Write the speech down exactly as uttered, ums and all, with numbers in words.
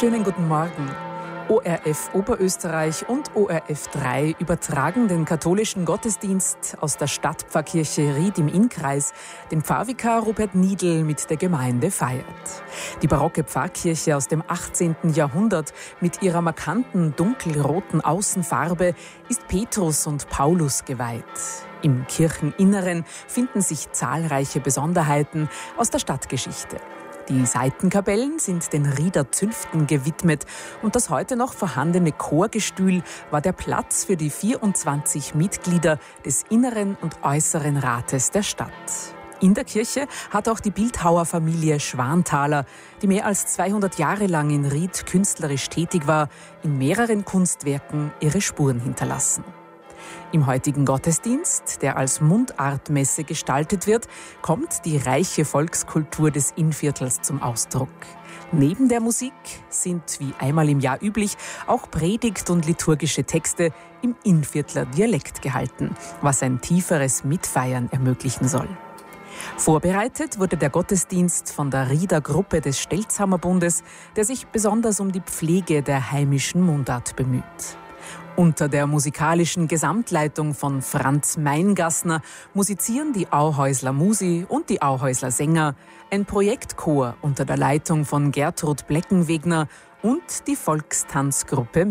Schönen guten Morgen. O R F Oberösterreich und O R F drei übertragen den katholischen Gottesdienst aus der Stadtpfarrkirche Ried im Innkreis, den Pfarrvikar Robert Niedl mit der Gemeinde feiert. Die barocke Pfarrkirche aus dem achtzehnten Jahrhundert mit ihrer markanten dunkelroten Außenfarbe ist Petrus und Paulus geweiht. Im Kircheninneren finden sich zahlreiche Besonderheiten aus der Stadtgeschichte. Die Seitenkapellen sind den Rieder Zünften gewidmet und das heute noch vorhandene Chorgestühl war der Platz für die vierundzwanzig Mitglieder des Inneren und Äußeren Rates der Stadt. In der Kirche hat auch die Bildhauerfamilie Schwanthaler, die mehr als zweihundert Jahre lang in Ried künstlerisch tätig war, in mehreren Kunstwerken ihre Spuren hinterlassen. Im heutigen Gottesdienst, der als Mundartmesse gestaltet wird, kommt die reiche Volkskultur des Innviertels zum Ausdruck. Neben der Musik sind, wie einmal im Jahr üblich, auch Predigt und liturgische Texte im Innviertler Dialekt gehalten, was ein tieferes Mitfeiern ermöglichen soll. Vorbereitet wurde der Gottesdienst von der Rieder Gruppe des Stelzhammerbundes, der sich besonders um die Pflege der heimischen Mundart bemüht. Unter der musikalischen Gesamtleitung von Franz Meingassner musizieren die Auhäusler Musi und die Auhäusler Sänger, ein Projektchor unter der Leitung von Gertrud Bleckenwegner und die Volkstanzgruppe